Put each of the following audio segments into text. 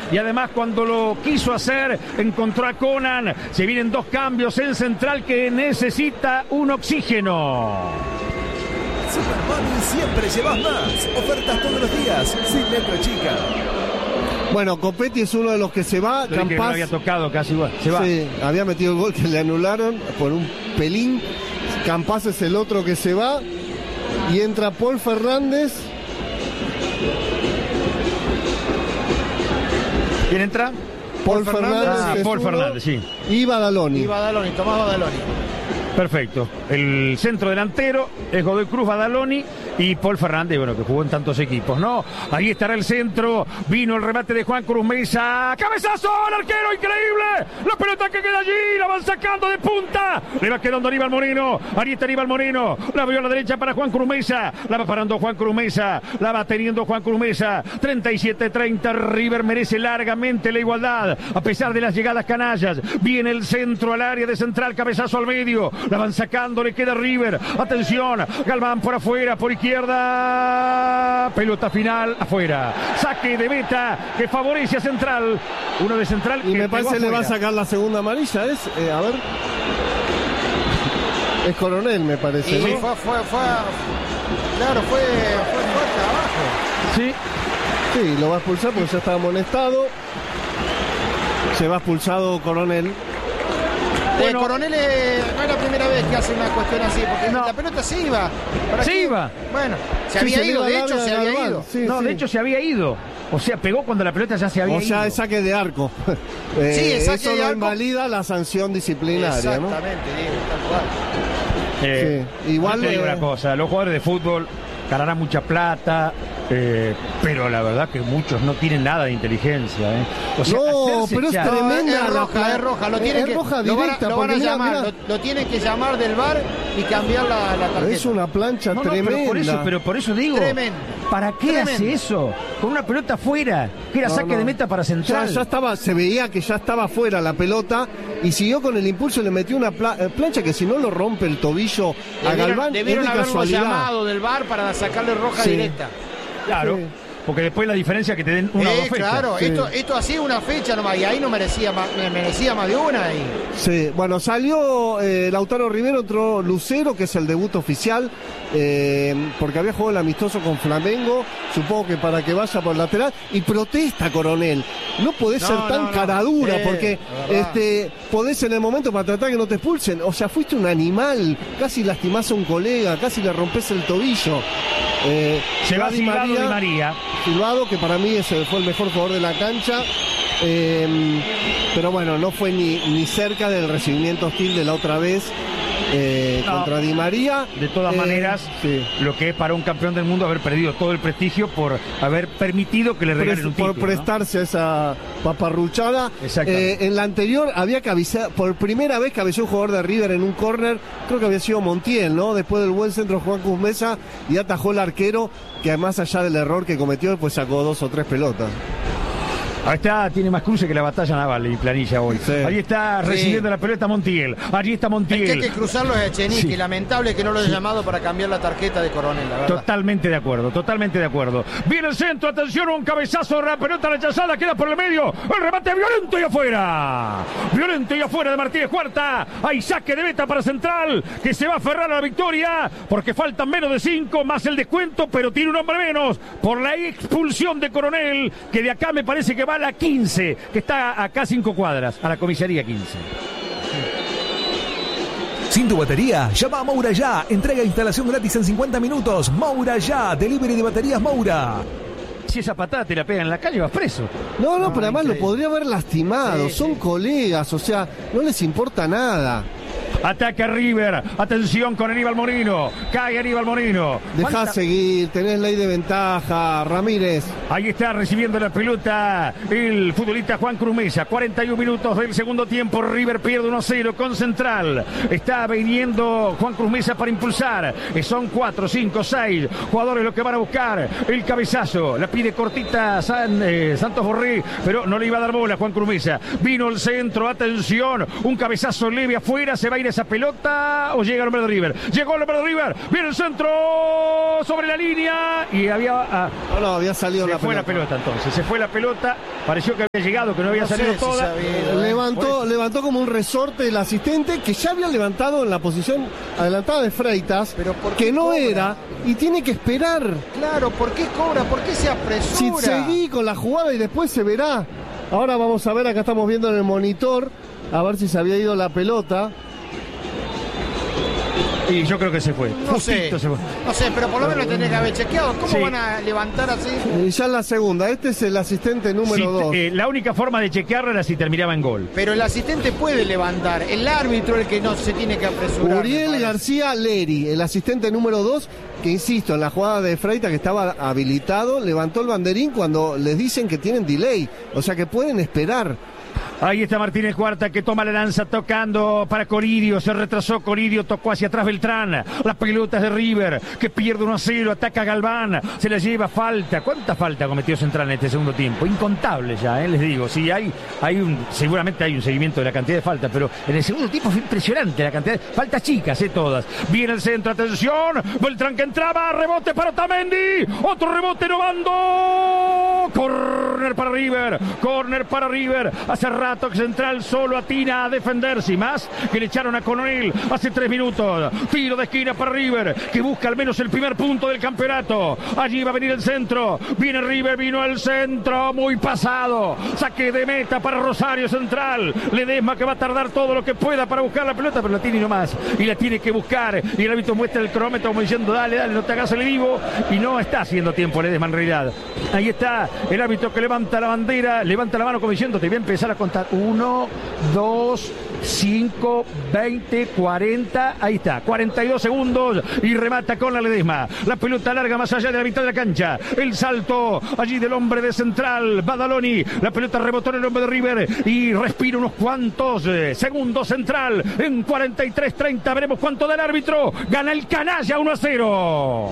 y además cuando lo quiso hacer encontró a Conan. Se vienen 2 cambios en central que necesita un oxígeno. Supermoney, siempre llevas más. Ofertas todos los días, sin letra chica. Bueno, Copetti es uno de los que se va. Campaz que no había tocado casi igual. Se va. Sí, había metido el gol que le anularon por un pelín. Campaz es el otro que se va. Y entra Paul Fernández. ¿Quién entra? Paul Fernández. Paul Fernández, sí. Y Badaloni. Tomás Badaloni. Perfecto. El centro delantero es Godoy Cruz, Badaloni y Paul Fernández, bueno, que jugó en tantos equipos, ¿no? Ahí estará el centro. Vino el remate de Juan Cruz Mesa. ¡Cabezazo al arquero! ¡Increíble! La pelota que queda allí. La van sacando de punta. Le va quedando Aníbal Moreno. Ahí está Aníbal Moreno. La vio a la derecha para Juan Cruz Mesa. La va parando Juan Cruz Mesa. La va teniendo Juan Cruz Mesa. 37-30. River merece largamente la igualdad. A pesar de las llegadas canallas. Viene el centro al área de central. Cabezazo al medio. La van sacando. Le queda River. Atención. Galván por afuera. Por izquierda. Pelota final afuera. Saque de meta que favorece a Central. Uno de Central. Y que me parece que le va a sacar la segunda amarilla. A ver. Es Coronel, me parece. Sí, ¿no? Claro, fue fuerte abajo. Sí. Sí, lo va a expulsar porque ya estaba amonestado. Se va expulsado Coronel. Bueno, Coronel no es la primera vez que hace una cuestión así, porque la pelota se iba. Se iba. Bueno, se había ido, de hecho se había ido. Sí, de hecho se había ido. O sea, pegó cuando la pelota ya se había ido. O sea, es saque de arco. Eso no invalida la sanción disciplinaria, exactamente, ¿no? Diego, tal cual. Sí. Igual te digo una cosa, los jugadores de fútbol ganarán mucha plata, pero la verdad que muchos no tienen nada de inteligencia. O sea, no, pero es tremenda. Es roja, lo tienen es roja directa. Lo van a llamar, lo tienen que llamar del VAR y cambiar la tarjeta. Es una plancha tremenda. Pero por eso digo, ¿para qué hace eso? Con una pelota afuera, que era saque de meta para Central. Ya estaba, se veía que ya estaba fuera la pelota y siguió con el impulso, le metió una plancha que si no lo rompe el tobillo a Galván. Debieron haberlo llamado del VAR para sacarle roja directa. Claro. Sí. Porque después la diferencia es que te den una o dos fechas. Claro, sí. esto hacía una fecha nomás y ahí no merecía más de una. Sí, bueno, salió Lautaro Rivero, entró Lucero, que es el debut oficial, porque había jugado el amistoso con Flamengo, supongo que para que vaya por el lateral, y protesta Coronel. No podés ser tan caradura, porque podés en el momento para tratar que no te expulsen. O sea, fuiste un animal, casi lastimás a un colega, casi le rompes el tobillo. Se va Di María. Silvado, que para mí fue el mejor jugador de la cancha, pero bueno, no fue ni cerca del recibimiento hostil de la otra vez contra Di María. De todas maneras, lo que es para un campeón del mundo haber perdido todo el prestigio por haber permitido que le regalen un título. Por prestarse a esa paparruchada. En la anterior había cabeceado, por primera vez cabeceó un jugador de River en un córner, creo que había sido Montiel, ¿no? Después del buen centro Juan Cruz Mesa, y atajó el arquero, que más allá del error que cometió, después sacó 2 o 3 pelotas. Ahí está, tiene más cruce que la batalla naval y Planilla hoy. Sí. Ahí está recibiendo la pelota Montiel. Allí está Montiel. El que hay que cruzarlo es Echenique. Lamentable que no lo haya llamado para cambiar la tarjeta de Coronel, la verdad. Totalmente de acuerdo. Viene el centro, atención, un cabezazo, la pelota rechazada, queda por el medio. El remate violento y afuera. De Martínez Cuarta. Hay saque de meta para Central, que se va a aferrar a la victoria, porque faltan menos de 5, más el descuento, pero tiene un hombre menos por la expulsión de Coronel, que de acá me parece que va a la 15, que está acá 5 cuadras, a la comisaría 15. Sin tu batería, llama a Moura Ya. Entrega e instalación gratis en 50 minutos. Moura Ya, delivery de baterías Moura. Si esa patada te la pega en la calle, vas preso. No, pero además lo podría haber lastimado. Son colegas, o sea, no les importa nada. Ataca River, atención con Aníbal Moreno, cae Aníbal Moreno. Dejá seguir, tenés ley de ventaja, Ramírez. Ahí está recibiendo la pelota el futbolista Juan Cruz Mesa. 41 minutos del segundo tiempo, River pierde 1-0 con Central. Está viniendo Juan Cruz Mesa para impulsar. Son 4, 5, 6 jugadores los que van a buscar el cabezazo. La pide cortita Santos Borré, pero no le iba a dar bola a Juan Cruz Mesa. Vino el centro, atención, un cabezazo leve afuera, se va a ir esa pelota o llega el hombre de River. Llegó el hombre de River, viene el centro sobre la línea y había... No, había salido la pelota. Se fue la pelota entonces, se fue la pelota, pareció que había llegado, que no había salido toda. Levantó como un resorte el asistente que ya había levantado en la posición adelantada de Freitas, pero que no era, y tiene que esperar. Claro, ¿por qué cobra? ¿Por qué se apresura? Si seguí con la jugada y después se verá. Ahora vamos a ver, acá estamos viendo en el monitor, a ver si se había ido la pelota. Y yo creo que se fue. No sé, pero por lo menos tenés que haber chequeado. ¿Cómo van a levantar así? Ya en la segunda, este es el asistente número 2. La única forma de chequearlo era si terminaba en gol. Pero el asistente puede levantar, el árbitro es el que no se tiene que apresurar. Uriel García Leri, el asistente número 2, que insisto, en la jugada de Freitas que estaba habilitado, levantó el banderín cuando les dicen que tienen delay, o sea que pueden esperar. Ahí está Martínez Cuarta que toma la lanza tocando para Coridio, se retrasó Coridio, tocó hacia atrás Beltrán, la pelota es de River, que pierde 1-0, ataca Galván, se la lleva, falta. ¿Cuánta falta cometió Central en este segundo tiempo? Incontable ya, les digo, sí, seguramente hay un seguimiento de la cantidad de faltas, pero en el segundo tiempo fue impresionante la cantidad de faltas chicas, todas. Viene el centro, atención, Beltrán que entraba, rebote para Otamendi, otro rebote Novando, córner para River, hace rato que Central solo atina a defenderse y más que le echaron a Coronel hace 3 minutos. Tiro de esquina para River, que busca al menos el primer punto del campeonato. Allí va a venir el centro, viene River, vino el centro, muy pasado, saque de meta para Rosario Central. Ledesma que va a tardar todo lo que pueda para buscar la pelota, pero la tiene nomás y la tiene que buscar, y el árbitro muestra el cronómetro como diciendo dale, no te hagas el vivo, y no está haciendo tiempo Ledesma en realidad. Ahí está el árbitro que levanta la bandera, levanta la mano como diciendo te voy a empezar a contar 1, 2, 5, 20, 40, ahí está, 42 segundos y remata con la Ledesma. La pelota larga más allá de la mitad de la cancha. El salto allí del hombre de Central, Badaloni. La pelota rebotó en el hombre de River y respira unos cuantos segundos Central. En 43-30 veremos cuánto da el árbitro. Gana el canalla 1-0.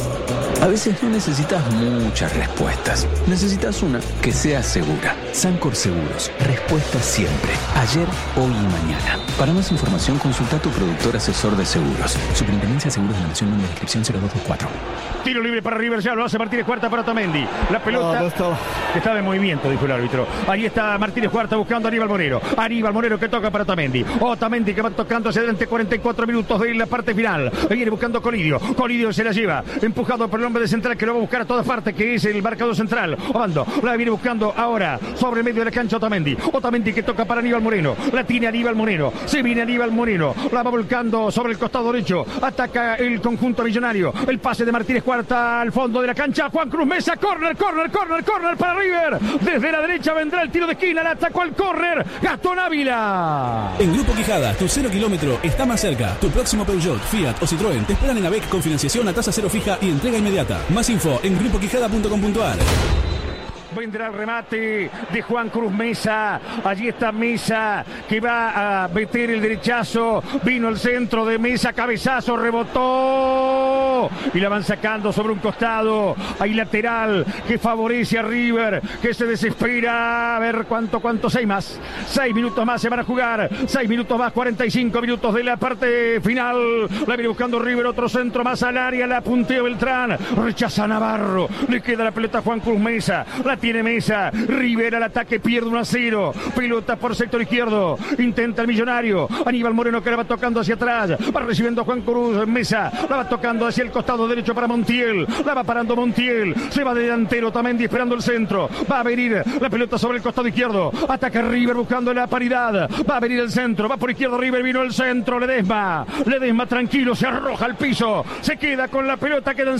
A veces no necesitas muchas respuestas. Necesitas una que sea segura. Sancor Seguros. Respuesta siempre. Ayer, hoy y mañana. Para más información, consulta a tu productor asesor de seguros. Superintendencia de Seguros de la Nación, número de inscripción 0224. Tiro libre para River, ya lo hace Martínez Cuarta para Otamendi. La pelota que estaba en movimiento, dijo el árbitro. Ahí está Martínez Cuarta buscando a Aníbal Moreno. Aníbal Moreno que toca para Otamendi. Otamendi que va tocando hacia adelante 44 minutos de la parte final. Viene buscando Colidio. Colidio se la lleva. Empujado por el hombre de Central que lo va a buscar a todas partes, que es el marcador central. Obando. La viene buscando ahora sobre el medio de la cancha Otamendi. Otamendi que toca para Aníbal Moreno. La tiene Aníbal Moreno. Se viene Aníbal Moreno. La va volcando sobre el costado derecho. Ataca el conjunto millonario. El pase de Martínez Cuarta al fondo de la cancha. Juan Cruz Mesa. Córner para River. Desde la derecha vendrá el tiro de esquina. La atacó al córner Gastón Ávila. En Grupo Quijada, tu 0 kilómetro está más cerca. Tu próximo Peugeot, Fiat o Citroën te esperan en AVEC con financiación a tasa cero fija y entrega inmediata. Más info en grupoquijada.com.ar. Vendrá el remate de Juan Cruz Mesa. Allí está Mesa que va a meter el derechazo. Vino el centro de Mesa, cabezazo, rebotó y la van sacando sobre un costado. Hay lateral que favorece a River, que se desespera. A ver cuánto, 6 más. 6 minutos más se van a jugar. 6 minutos más, 45 minutos de la parte final. La viene buscando River, otro centro más al área. La puntea Beltrán. Rechaza Navarro. Le queda la pelota a Juan Cruz Mesa. La tiene Mesa. River al ataque, pierde 1-0. Pelota por sector izquierdo. Intenta el millonario. Aníbal Moreno que la va tocando hacia atrás. Va recibiendo a Juan Cruz Mesa. La va tocando hacia el costado derecho para Montiel. La va parando Montiel. Se va de delantero Otamendi esperando el centro. Va a venir la pelota sobre el costado izquierdo. Ataca River buscando la paridad. Va a venir el centro. Va por izquierdo River. Vino el centro. Ledesma tranquilo. Se arroja al piso. Se queda con la pelota. Quedan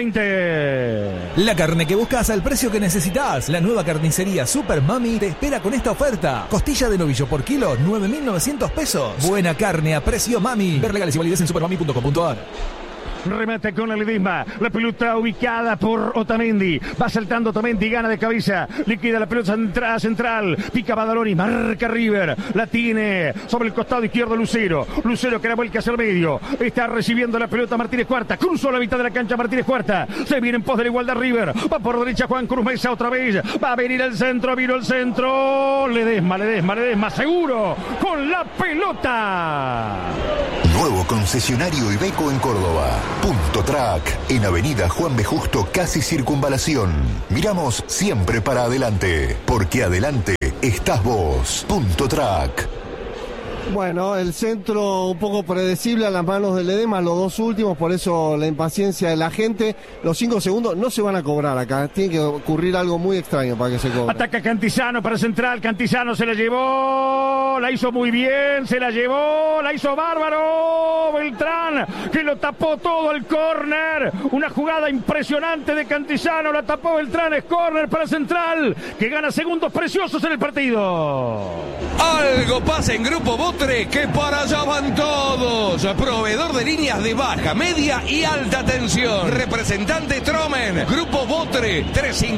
5:20. La carne que buscas al precio que necesitas. La nueva carnicería Super Mami te espera con esta oferta. Costilla de novillo por kilo, 9.900 pesos. Buena carne a precio Mami. Ver legales y validez en supermami.com.ar. remata con Ledesma, la pelota ubicada por Otamendi, va saltando Otamendi, gana de cabeza, le queda la pelota central, pica Badaloni, marca River, la tiene sobre el costado izquierdo Lucero que la vuelca hacia el medio, está recibiendo la pelota Martínez Cuarta, cruzó la mitad de la cancha Martínez Cuarta, se viene en pos de la igualdad River, va por derecha Juan Cruz Mesa otra vez, va a venir el centro, vino el centro, Ledesma, seguro, con la pelota. Nuevo concesionario Iveco en Córdoba. Punto Track, en Avenida Juan B. Justo, casi Circunvalación. Miramos siempre para adelante, porque adelante estás vos. Punto Track. Bueno, el centro un poco predecible a las manos de Ledesma, los dos últimos, por eso la impaciencia de la gente. Los 5 segundos no se van a cobrar acá, tiene que ocurrir algo muy extraño para que se cobre. Ataca Cantizano para central, Cantizano se la llevó, la hizo muy bien, se la llevó, la hizo bárbaro, Beltrán, que lo tapó todo el córner, una jugada impresionante de Cantizano, la tapó Beltrán, es córner para central, que gana segundos preciosos en el partido. Algo pasa en Grupo Botre, que para allá van todos. Proveedor de líneas de baja, media y alta tensión. Representante Tromen. Grupo Botre,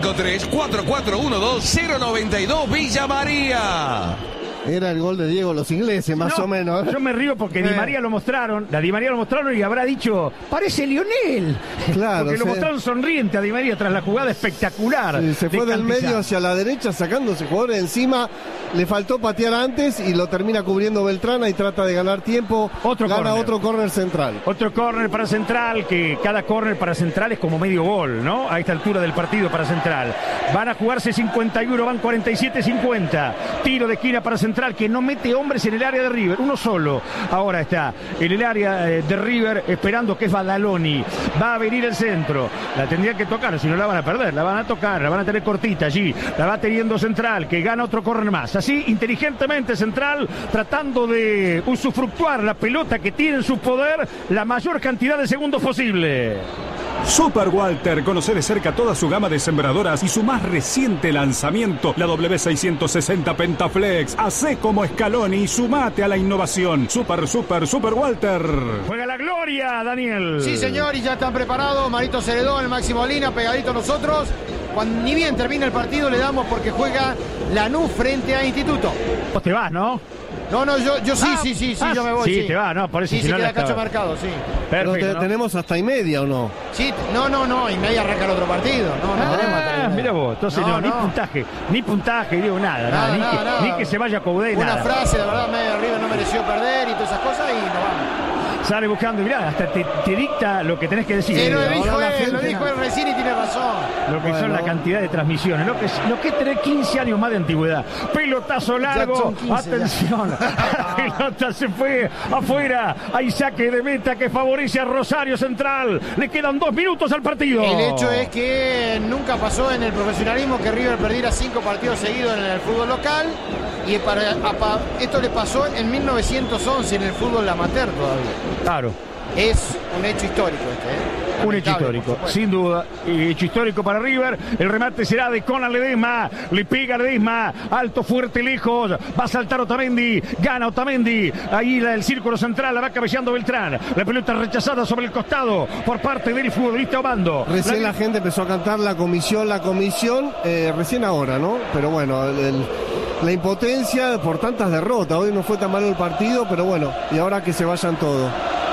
353-4412-092 Villa María. Era el gol de Diego, los ingleses, más o menos. Yo me río porque Di María lo mostraron, y habrá dicho, parece Lionel. Claro, porque lo mostraron sonriente a Di María tras la jugada espectacular. Sí, se fue del medio hacia la derecha, sacándose jugadores encima. Le faltó patear antes y lo termina cubriendo Beltrán y trata de ganar tiempo. Gana otro córner central. Otro córner para central, que cada córner para central es como medio gol, ¿no? A esta altura del partido para central. Van a jugarse 51, van 47-50. Tiro de esquina para central, que no mete hombres en el área de River, uno solo. Ahora está en el área de River esperando, que es Badaloni. Va a venir el centro, la tendrían que tocar, si no la van a perder, la van a tocar, la van a tener cortita allí, la va teniendo central, que gana otro córner más. Así, inteligentemente central, tratando de usufructuar la pelota que tiene en su poder la mayor cantidad de segundos posible. Super Walter, conoce de cerca toda su gama de sembradoras y su más reciente lanzamiento, la W660 Pentaflex. Hacé como Scaloni y sumate a la innovación. Super Walter. Juega la gloria, Daniel. Sí, señor, y ya están preparados. Marito Ceredón, el Máximo Lina, pegadito a nosotros. Cuando ni bien termina el partido le damos, porque juega Lanús frente a Instituto. Vos te vas, ¿no? No, yo sí, yo me voy. Sí, te vas, ¿no? Por eso sí, si no queda cacho marcado, sí. Perfecto, Pero ¿no? ¿Tenemos hasta y media o no? Sí, no, y media arranca el otro partido. No tenemos hasta y media. Mira vos, entonces ni puntaje, digo nada, ni que se vaya a Coudet, una nada. frase, de verdad, medio River no mereció perder y todas esas cosas, y nos vamos. Sale buscando, mirá, hasta te dicta lo que tenés que decir. Sí, lo dijo él recién y tiene razón. Lo que son la cantidad de transmisiones, lo que es tener 15 años más de antigüedad. Pelotazo largo, 15, atención. La pelota se fue afuera. Hay saque de meta que favorece a Rosario Central. Le quedan 2 minutos al partido. El hecho es que nunca pasó en el profesionalismo que River perdiera 5 partidos seguidos en el fútbol local. Y esto le pasó en 1911 en el fútbol amateur todavía. Claro. Es un hecho histórico este, Un hecho histórico, sin duda. Hecho histórico para River. El remate será de Conan Ledesma. Le pega Ledesma. Alto, fuerte, lejos. Va a saltar Otamendi. Gana Otamendi. Ahí el círculo central. La va cabeceando Beltrán. La pelota rechazada sobre el costado por parte del futbolista Obando. Recién la gente empezó a cantar la comisión. Recién ahora, ¿no? Pero bueno, la impotencia por tantas derrotas. Hoy no fue tan malo el partido, pero bueno. Y ahora que se vayan todos.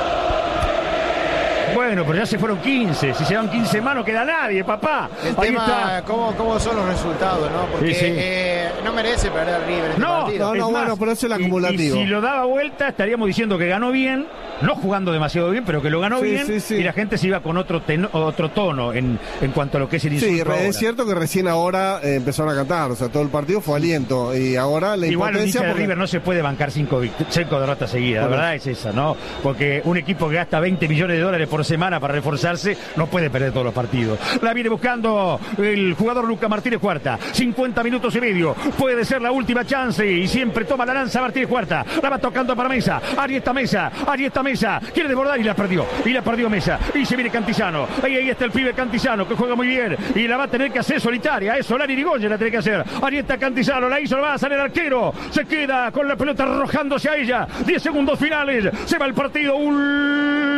Bueno, pero ya se fueron 15. Si se van 15 más no queda nadie, papá. El ahí tema, está. ¿cómo son los resultados, ¿no? Porque no merece perder River este partido. No, bueno, pero eso es el acumulativo. Y si lo daba vuelta, estaríamos diciendo que ganó bien, no jugando demasiado bien, pero que lo ganó bien. Y la gente se iba con otro tono en cuanto a lo que es el insulto. Sí, ahora. Es cierto que recién ahora empezaron a cantar, o sea, todo el partido fue aliento. Y ahora la igual impotencia. Igual River no se puede bancar 5 derrotas seguidas, la verdad es esa, ¿no? Porque un equipo que gasta $20 millones por semana para reforzarse no puede perder todos los partidos. La viene buscando el jugador Lucas Martínez Cuarta. 50 minutos y medio. Puede ser la última chance y siempre toma la lanza Martínez Cuarta. La va tocando para Mesa. Ahí está Mesa. Quiere desbordar y la perdió. Mesa. Y se viene Cantizano. Ahí está el pibe Cantizano que juega muy bien. Y la va a tener que hacer solitaria. Solari Irigoyen la tiene que hacer. Ahí está Cantizano. La hizo, va a salir el arquero. Se queda con la pelota arrojándose a ella. 10 segundos finales. Se va el partido.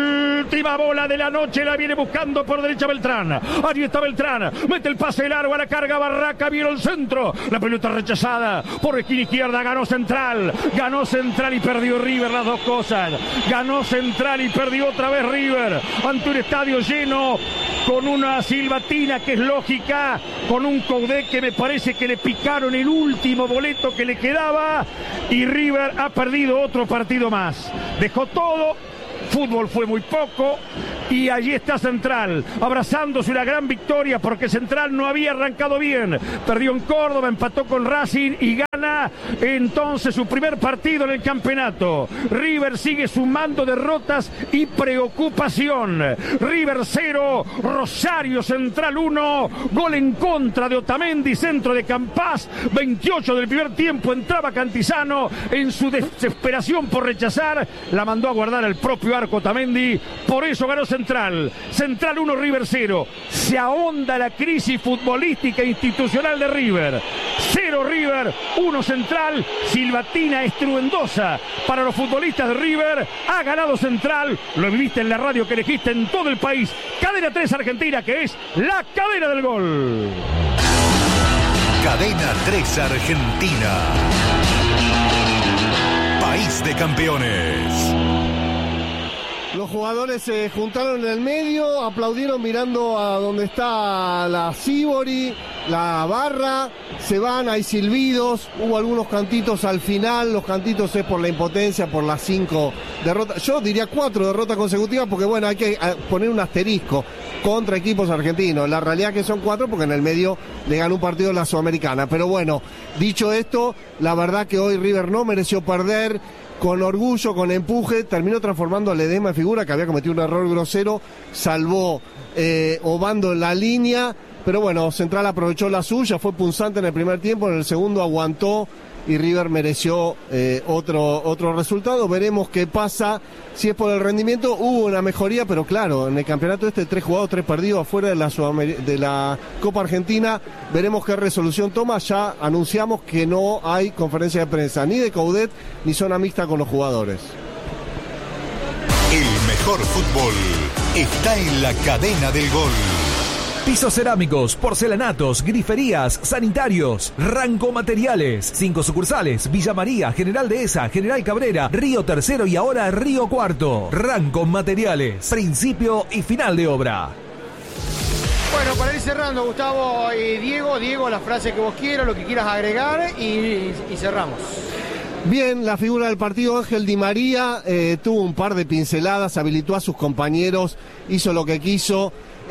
última bola de la noche, la viene buscando por derecha Beltrán. Allí está Beltrán, mete el pase largo a la carga Barraca, vino el centro. La pelota rechazada por esquina izquierda, ganó Central y perdió River, las dos cosas. Ganó Central y perdió otra vez River, ante un estadio lleno, con una silbatina que es lógica, con un Coudet que me parece que le picaron el último boleto que le quedaba, y River ha perdido otro partido más. Dejó todo, fútbol fue muy poco, y allí está Central, abrazándose una gran victoria, porque Central no había arrancado bien. Perdió en Córdoba, empató con Racing y gana entonces su primer partido en el campeonato. River sigue sumando derrotas y preocupación. River 0, Rosario Central 1, gol en contra de Otamendi, centro de Campás, 28 del primer tiempo, entraba Cantizano, en su desesperación por rechazar, la mandó a guardar el propio arco Otamendi, por eso ganó Central 1, River 0. Se ahonda la crisis futbolística e institucional de River. 0 River, 1 Central. Silbatina estruendosa para los futbolistas de River. Ha ganado Central. Lo viviste en la radio que elegiste en todo el país. Cadena 3 Argentina, que es la cadena del gol. Cadena 3 Argentina. País de campeones. Los jugadores se juntaron en el medio, aplaudieron mirando a donde está la Sibori, la barra, se van, hay silbidos, hubo algunos cantitos al final, los cantitos es por la impotencia, por las 5 derrotas, yo diría 4 derrotas consecutivas, porque bueno, hay que poner un asterisco contra equipos argentinos, la realidad que son 4 porque en el medio le ganó un partido a la Sudamericana, pero bueno, dicho esto, la verdad que hoy River no mereció perder. Con orgullo, con empuje, terminó transformando a Ledesma en figura, que había cometido un error grosero, salvó Obando en la línea, pero bueno, Central aprovechó la suya, fue punzante en el primer tiempo, en el segundo aguantó y River mereció otro resultado. Veremos qué pasa, si es por el rendimiento. Hubo una mejoría, pero claro, en el campeonato 3 jugados, 3 perdidos afuera de la Copa Argentina. Veremos qué resolución toma. Ya anunciamos que no hay conferencia de prensa ni de Coudet ni zona mixta con los jugadores. El mejor fútbol está en la cadena del gol. Pisos cerámicos, porcelanatos, griferías, sanitarios, Ranco Materiales. 5 sucursales: Villa María, General Dehesa, General Cabrera, Río Tercero y ahora Río Cuarto. Ranco Materiales, principio y final de obra. Bueno, para ir cerrando, Gustavo y Diego, la frase que vos quieras, lo que quieras agregar y cerramos. Bien, la figura del partido, Ángel Di María, tuvo un par de pinceladas, habilitó a sus compañeros, hizo lo que quiso.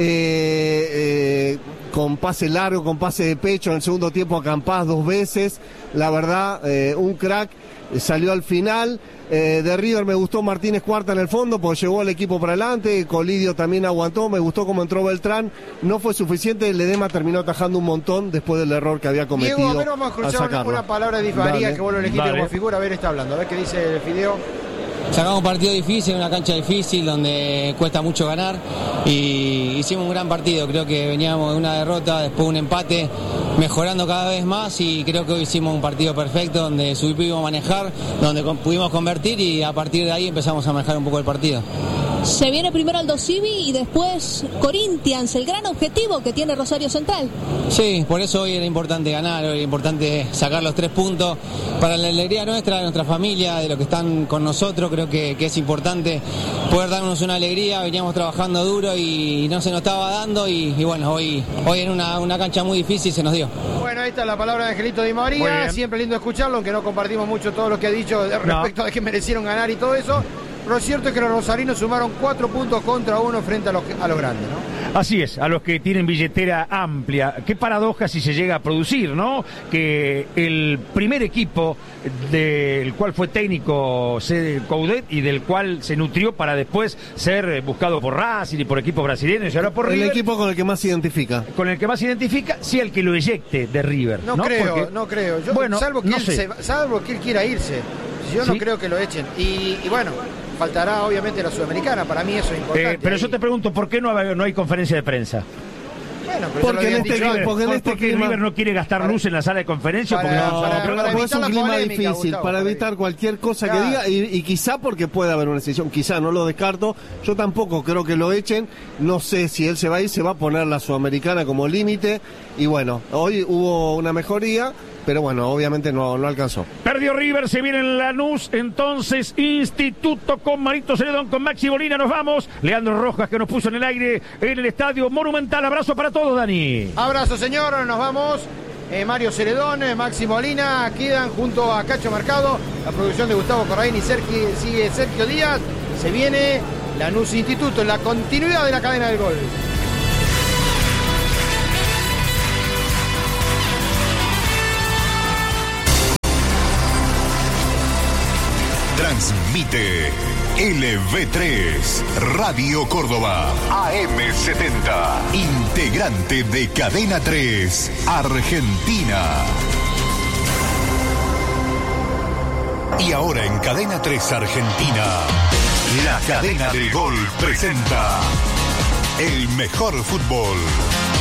Con pase largo, con pase de pecho, en el segundo tiempo a Campás 2 veces, la verdad, un crack, salió al final. De River me gustó Martínez Cuarta en el fondo, porque llevó al equipo para adelante. Colidio también aguantó, me gustó cómo entró Beltrán, no fue suficiente. Ledesma terminó atajando un montón después del error que había cometido. Diego, a ver, vamos a escuchar una palabra de Di María que vos lo elegiste como figura. A ver, está hablando, a ver qué dice el Fideo. Sacamos un partido difícil, una cancha difícil donde cuesta mucho ganar y hicimos un gran partido. Creo que veníamos de una derrota, después un empate, mejorando cada vez más, y creo que hoy hicimos un partido perfecto donde supimos manejar, donde pudimos convertir y a partir de ahí empezamos a manejar un poco el partido. Se viene primero Aldo Civi y después Corinthians, el gran objetivo que tiene Rosario Central. Sí, por eso hoy era importante ganar, hoy era importante sacar los 3 puntos para la alegría nuestra, de nuestra familia, de los que están con nosotros. Creo que es importante poder darnos una alegría. Veníamos trabajando duro y no se nos estaba dando y bueno, hoy en una cancha muy difícil se nos dio. Bueno, ahí está la palabra de Angelito Di María, siempre lindo escucharlo, aunque no compartimos mucho todo lo que ha dicho respecto a que merecieron ganar y todo eso. Lo cierto es que los rosarinos sumaron 4 puntos contra 1 frente a los grandes, ¿no? Así es, a los que tienen billetera amplia. Qué paradoja si se llega a producir, ¿no? Que el primer equipo del cual fue técnico Coudet y del cual se nutrió para después ser buscado por Racing y por equipos brasileños y ahora por River. El equipo con el que más se identifica. Con el que más se identifica, sí, el que lo eyecte de River. No creo. Yo, bueno, salvo que él quiera irse. Yo no creo que lo echen. Y bueno, faltará obviamente la Sudamericana, para mí eso es importante. Pero yo te pregunto, ¿por qué no hay conferencia de prensa? Bueno, pero porque en este clima River no quiere gastar luz en la sala de conferencia. Pero es un clima difícil, Gustavo, para evitar cualquier cosa que diga, y quizá porque puede haber una decisión, quizá, no lo descarto. Yo tampoco creo que lo echen. No sé si él se va a ir, se va a poner la Sudamericana como límite. Y bueno, hoy hubo una mejoría, pero bueno, obviamente no alcanzó. Perdió River, se viene en Lanús, entonces Instituto con Marito Celedón, con Maxi Molina, nos vamos. Leandro Rojas, que nos puso en el aire en el Estadio Monumental. Abrazo para todos, Dani. Abrazo, señor, nos vamos. Mario Celedón, Maxi Molina, quedan junto a Cacho Mercado, la producción de Gustavo Corraín y sigue Sergio Díaz. Se viene Lanús Instituto en la continuidad de la cadena del gol. Transmite LV3 Radio Córdoba AM70, integrante de Cadena 3 Argentina. Y ahora en Cadena 3 Argentina, la cadena del gol presenta el mejor fútbol.